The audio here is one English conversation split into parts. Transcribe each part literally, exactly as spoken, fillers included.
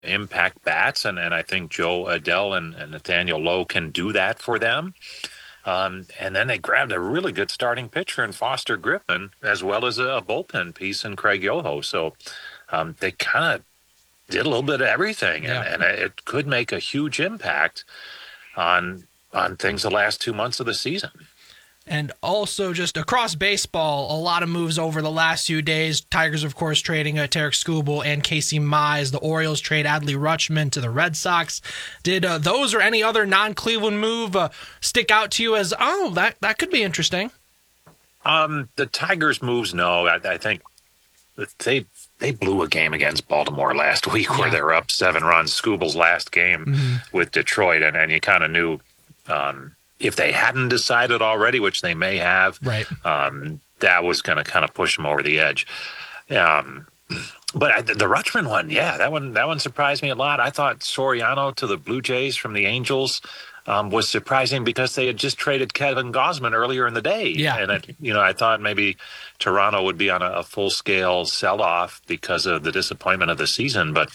impact bats, and, and I think Joe Adell and, and Nathaniel Lowe can do that for them. Um, and then they grabbed a really good starting pitcher in Foster Griffin, as well as a, a bullpen piece in Craig Yoho. So um, they kind of did a little bit of everything, Yeah. and, and it could make a huge impact on on things the last two months of the season. And also just across baseball, a lot of moves over the last few days. Tigers, of course, trading uh, Tarek Skubal and Casey Mize. The Orioles trade Adley Rutschman to the Red Sox. Did uh, those or any other non-Cleveland move uh, stick out to you as, oh, that, that could be interesting? Um, the Tigers' moves, no. I, I think they they blew a game against Baltimore last week where Yeah. they were up seven runs. Skubal's last game Mm-hmm. with Detroit, and, and you kind of knew um, if they hadn't decided already, which they may have, Right. um, that was going to kind of push them over the edge. Um, but I, the Rutschman one, yeah, that one that one surprised me a lot. I thought Soriano to the Blue Jays from the Angels um, was surprising because they had just traded Kevin Gausman earlier in the day. Yeah. And, it, you know, I thought maybe Toronto would be on a, a full-scale sell-off because of the disappointment of the season. But,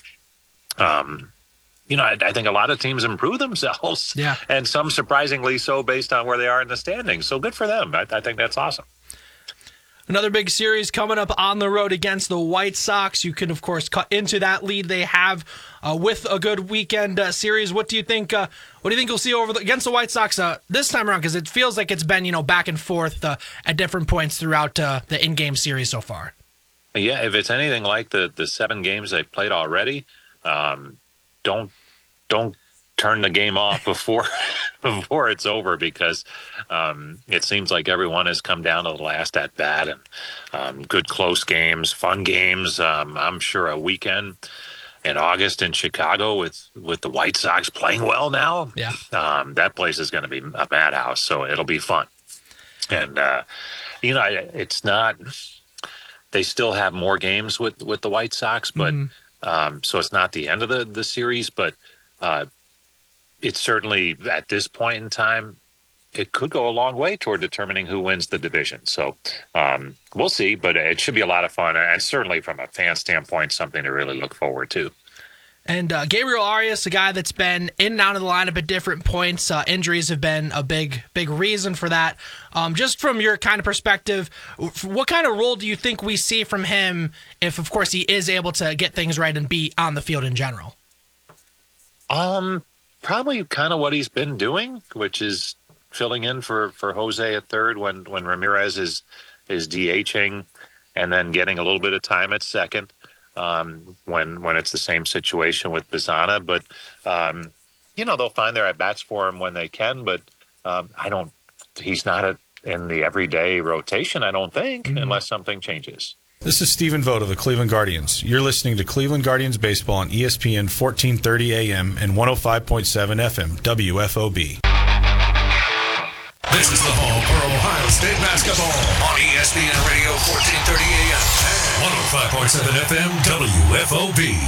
um, you know, I, I think a lot of teams improve themselves. Yeah. And some surprisingly so based on where they are in the standings. So good for them. I, I think that's awesome. Another big series coming up on the road against the White Sox. You can, of course, cut into that lead they have uh, with a good weekend uh, series. What do you think? Uh, what do you think you'll see over the, against the White Sox uh, this time around? Because it feels like it's been, you know, back and forth uh, at different points throughout uh, the in-game series so far. Yeah, if it's anything like the the seven games they've played already, um, don't don't turn the game off before before it's over, because um, it seems like everyone has come down to the last at bat, and um, good close games, fun games. Um, I'm sure a weekend in August in Chicago with with the White Sox playing well now. Yeah. Um, that place is going to be a madhouse, so it'll be fun. And uh, you know, it's not. They still have more games with, with the White Sox, but Mm-hmm. um, so it's not the end of the, the series, but uh, it's certainly at this point in time, it could go a long way toward determining who wins the division. So um, we'll see, but it should be a lot of fun, and certainly from a fan standpoint, something to really look forward to. And uh, Gabriel Arias, a guy that's been in and out of the lineup at different points. Uh, injuries have been a big, big reason for that. Um, just from your kind of perspective, what kind of role do you think we see from him if, of course, he is able to get things right and be on the field in general? Um, probably kind of what he's been doing, which is filling in for, for Jose at third when, when Ramirez is is DHing, and then getting a little bit of time at second. Um, when when it's the same situation with Bizana, but um, you know, they'll find their at bats for him when they can. But um, I don't. He's not a, in the everyday rotation, I don't think, mm-hmm. unless something changes. This is Stephen Vogt of the Cleveland Guardians. You're listening to Cleveland Guardians baseball on E S P N fourteen thirty A M and one oh five point seven F M W F O B. This is the home for Ohio State basketball on E S P N Radio fourteen thirty A M and one oh five point seven F M W F O B.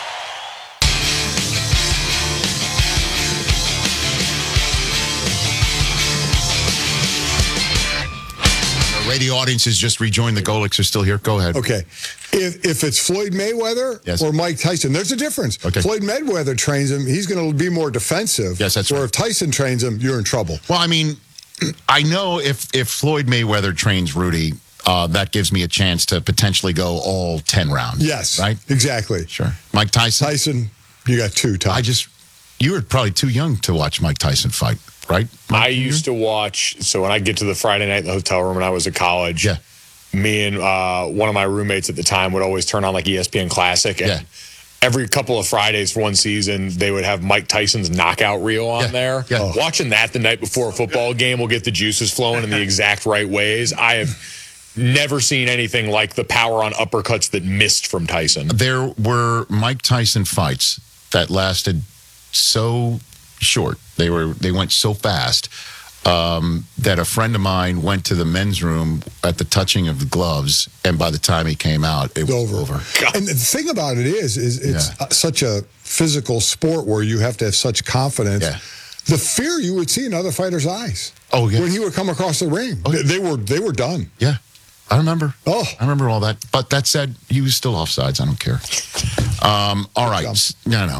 The radio audience has just rejoined. The Golics are still here. Go ahead. Okay. If if it's Floyd Mayweather yes. or Mike Tyson, there's a difference. Okay. Floyd Mayweather trains him, he's going to be more defensive. Yes, that's Or right. if Tyson trains him, you're in trouble. Well, I mean, I know if, if Floyd Mayweather trains Rudy, uh, that gives me a chance to potentially go all ten rounds. Yes. Right? Exactly. Sure. Mike Tyson? Tyson, you got two, Tom. I just, you were probably too young to watch Mike Tyson fight, right? Mike I used to watch, so when I get to the Friday night in the hotel room when I was at college, Yeah. me and uh, one of my roommates at the time would always turn on like E S P N Classic. And Yeah. every couple of Fridays for one season, they would have Mike Tyson's knockout reel on Yeah. there. Yeah. Oh. Watching that the night before a football game will get the juices flowing in the exact right ways. I have never seen anything like the power on uppercuts that missed from Tyson. There were Mike Tyson fights that lasted so short. They were they went so fast um, that a friend of mine went to the men's room at the touching of the gloves, and by the time he came out, it was over. over. And the thing about it is, is it's Yeah. such a physical sport where you have to have such confidence. Yeah. The fear you would see in other fighters' eyes. Oh, yeah. When he would come across the ring, Oh, yeah. they were they were done. Yeah. I remember. Oh. I remember all that. But that said, he was still offsides. I don't care. Um, all right. jump. No, no.